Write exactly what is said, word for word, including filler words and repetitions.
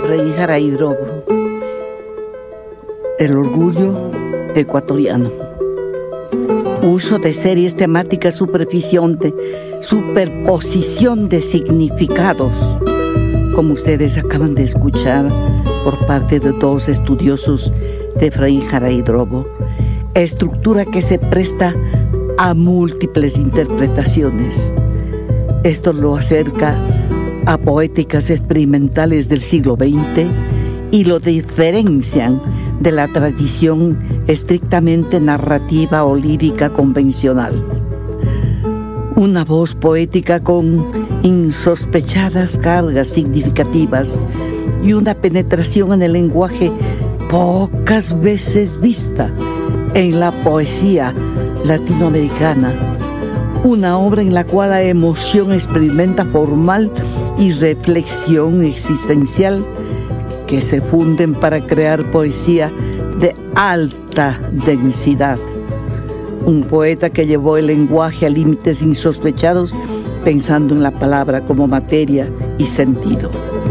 Efraín Jaraidrobo, el orgullo ecuatoriano. Uso de series temáticas, superposición de, superposición de significados, como ustedes acaban de escuchar por parte de dos estudiosos de Efraín Jaraidrobo. Estructura que se presta a múltiples interpretaciones. Esto lo acerca a poéticas experimentales del siglo veinte y lo diferencian de la tradición estrictamente narrativa o lírica convencional. Una voz poética con insospechadas cargas significativas y una penetración en el lenguaje pocas veces vista en la poesía latinoamericana. Una obra en la cual la emoción experimenta formal y reflexión existencial que se funden para crear poesía de alta densidad. Un poeta que llevó el lenguaje a límites insospechados, pensando en la palabra como materia y sentido.